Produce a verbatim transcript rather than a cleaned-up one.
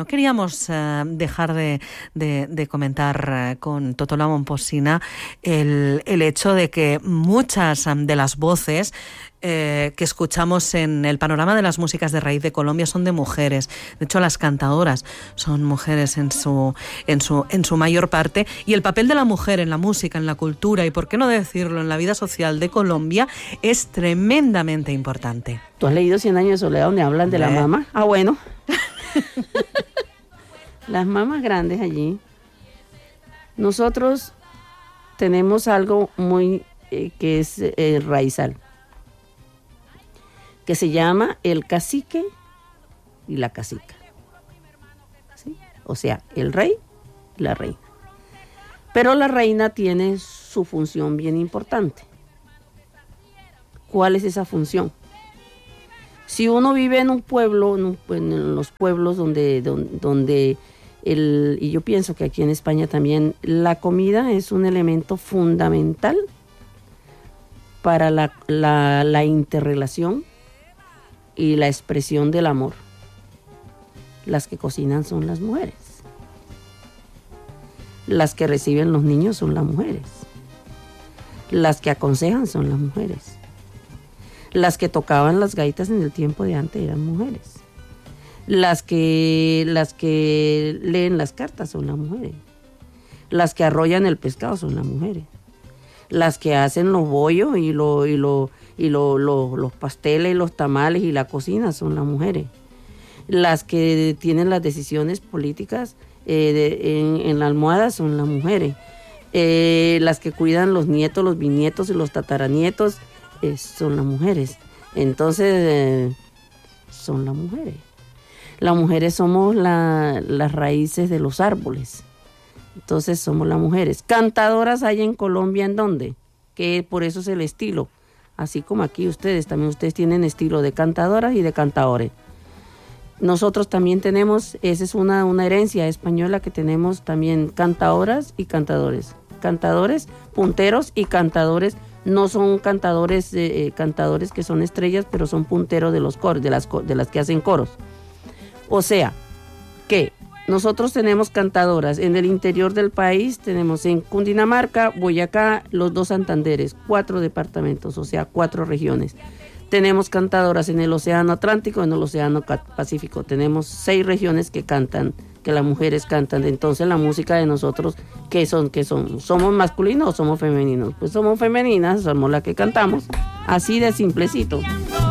queríamos eh, dejar de, de, de comentar eh, con Totola Momposina el, el hecho de que muchas um, de las voces Eh, que escuchamos en el panorama de las músicas de raíz de Colombia son de mujeres. De hecho, las cantadoras son mujeres en su, en su, en su mayor parte. Y el papel de la mujer en la música, en la cultura y, por qué no decirlo, en la vida social de Colombia es tremendamente importante. ¿Tú has leído Cien años de soledad donde hablan de ¿Eh? la mamá? Ah, bueno. Las mamás grandes allí. Nosotros tenemos algo muy eh, que es eh, raizal, que se llama el cacique y la cacica, ¿sí? O sea, el rey y la reina. Pero la reina tiene su función bien importante. ¿Cuál es esa función? Si uno vive en un pueblo, en, un, en los pueblos donde, donde, donde el, y yo pienso que aquí en España también, la comida es un elemento fundamental para la, la, la interrelación y la expresión del amor. Las que cocinan son las mujeres. Las que reciben los niños son las mujeres. Las que aconsejan son las mujeres. Las que tocaban las gaitas en el tiempo de antes eran mujeres. Las que, las que leen las cartas son las mujeres. Las que arrollan el pescado son las mujeres. Las que hacen los bollos y lo, y lo y lo, lo, los pasteles, los tamales y la cocina son las mujeres. Las que tienen las decisiones políticas eh, de, en, en la almohada son las mujeres. Eh, las que cuidan los nietos, los bisnietos y los tataranietos eh, son las mujeres. Entonces, eh, son las mujeres. Las mujeres somos la, las raíces de los árboles. Entonces, somos las mujeres. Cantadoras hay en Colombia, ¿en dónde? Que por eso es el estilo. Así como aquí ustedes, también ustedes tienen estilo de cantadoras y de cantadores. Nosotros también tenemos, esa es una, una herencia española que tenemos también cantadoras y cantadores. Cantadores, punteros y cantadores. No son cantadores, eh, cantadores que son estrellas, pero son punteros de los coros, de las, de las que hacen coros. O sea, que nosotros tenemos cantadoras en el interior del país, tenemos en Cundinamarca, Boyacá, los dos Santanderes, cuatro departamentos, o sea, cuatro regiones. Tenemos cantadoras en el Océano Atlántico, en el Océano Pacífico. Tenemos seis regiones que cantan, que las mujeres cantan. Entonces la música de nosotros, ¿qué son? ¿Qué son? ¿Somos masculinos o somos femeninos? Pues somos femeninas, somos las que cantamos. Así de simplecito.